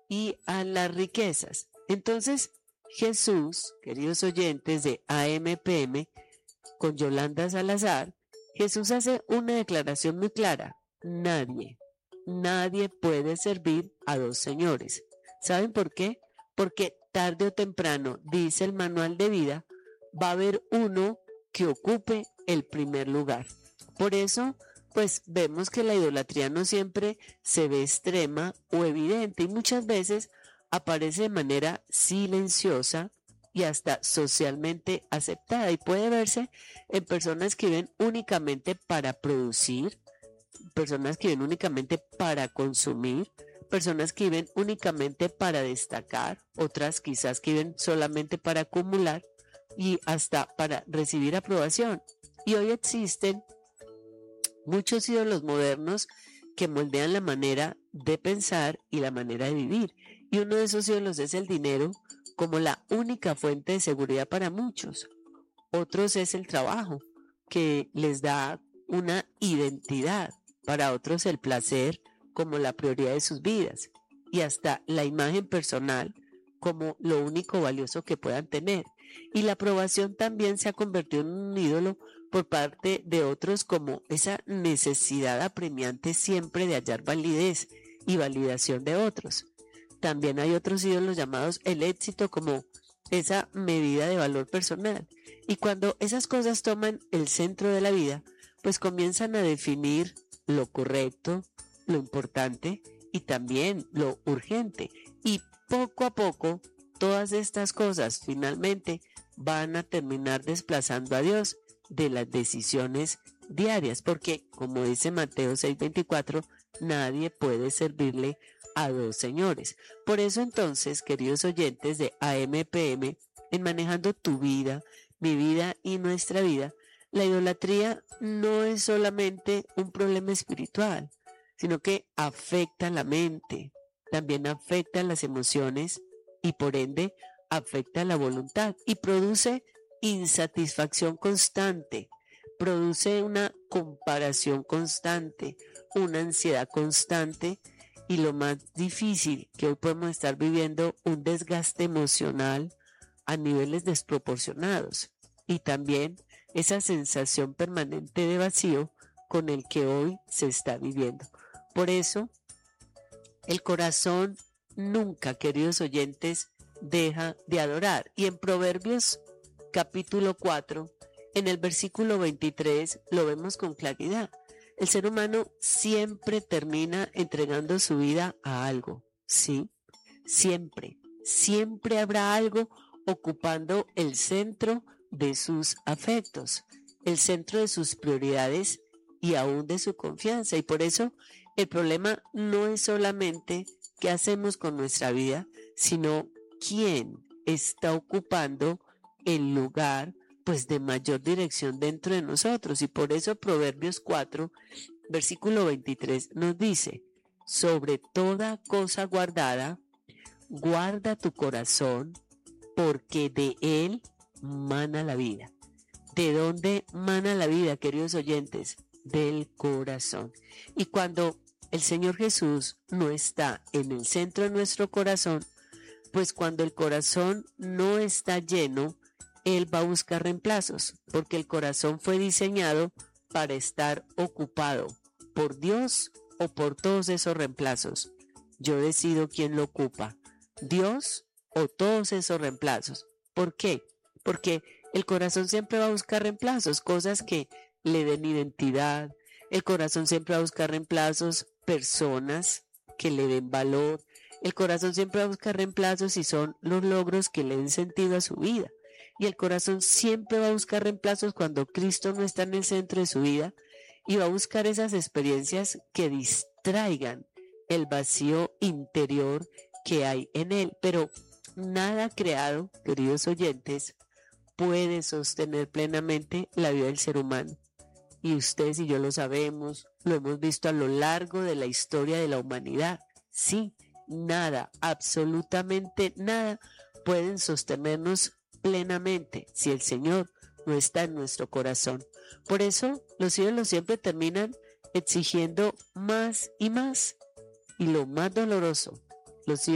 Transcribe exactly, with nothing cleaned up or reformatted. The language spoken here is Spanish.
y a las riquezas. Entonces, Jesús, queridos oyentes de A M P M, con Yolanda Salazar, Jesús hace una declaración muy clara. Nadie, nadie puede servir a dos señores. ¿Saben por qué? Porque tarde o temprano, dice el manual de vida, va a haber uno que ocupe el primer lugar. Por eso, pues vemos que la idolatría no siempre se ve extrema o evidente y muchas veces aparece de manera silenciosa y hasta socialmente aceptada, y puede verse en personas que viven únicamente para producir, personas que viven únicamente para consumir, personas que viven únicamente para destacar, otras quizás que viven solamente para acumular y hasta para recibir aprobación. Y hoy existen muchos ídolos modernos que moldean la manera de pensar y la manera de vivir. Y uno de esos ídolos es el dinero como la única fuente de seguridad para muchos. Otros es el trabajo, que les da una identidad. Para otros el placer como la prioridad de sus vidas. Y hasta la imagen personal como lo único valioso que puedan tener. Y la aprobación también se ha convertido en un ídolo por parte de otros, como esa necesidad apremiante siempre de hallar validez y validación de otros. También hay otros ídolos llamados el éxito, como esa medida de valor personal. Y cuando esas cosas toman el centro de la vida, pues comienzan a definir lo correcto, lo importante y también lo urgente. Y poco a poco, todas estas cosas finalmente van a terminar desplazando a Dios de las decisiones diarias, porque como dice Mateo seis veinticuatro, nadie puede servirle a dos señores. Por eso entonces, queridos oyentes de A M P M, en Manejando tu Vida, mi vida y nuestra vida, la idolatría no es solamente un problema espiritual, sino que afecta la mente, también afecta las emociones y por ende afecta la voluntad y produce insatisfacción constante, produce una comparación constante, una ansiedad constante y lo más difícil, que hoy podemos estar viviendo un desgaste emocional a niveles desproporcionados y también esa sensación permanente de vacío con el que hoy se está viviendo. Por eso, el corazón nunca, queridos oyentes, deja de adorar. Y en Proverbios capítulo cuatro, en el versículo veintitrés, lo vemos con claridad. El ser humano siempre termina entregando su vida a algo, ¿sí? Siempre, siempre habrá algo ocupando el centro de sus afectos, el centro de sus prioridades y aún de su confianza. Y por eso el problema no es solamente qué hacemos con nuestra vida, sino quién está ocupando el lugar pues de mayor dirección dentro de nosotros. Y por eso Proverbios cuatro, versículo veintitrés nos dice: sobre toda cosa guardada, guarda tu corazón, porque de él mana la vida. ¿De dónde mana la vida, queridos oyentes? Del corazón. Y cuando el Señor Jesús no está en el centro de nuestro corazón, pues cuando el corazón no está lleno, Él va a buscar reemplazos, porque el corazón fue diseñado para estar ocupado por Dios o por todos esos reemplazos. Yo decido quién lo ocupa, Dios o todos esos reemplazos. ¿Por qué? Porque el corazón siempre va a buscar reemplazos, cosas que le den identidad. El corazón siempre va a buscar reemplazos, personas que le den valor. El corazón siempre va a buscar reemplazos si son los logros que le den sentido a su vida. Y el corazón siempre va a buscar reemplazos cuando Cristo no está en el centro de su vida, y va a buscar esas experiencias que distraigan el vacío interior que hay en él. Pero nada creado, queridos oyentes, puede sostener plenamente la vida del ser humano. Y ustedes y yo lo sabemos, lo hemos visto a lo largo de la historia de la humanidad. Sí, nada, absolutamente nada pueden sostenernos plenamente si el Señor no está en nuestro corazón. Por eso los ídolos siempre terminan exigiendo más y más. Y lo más doloroso, los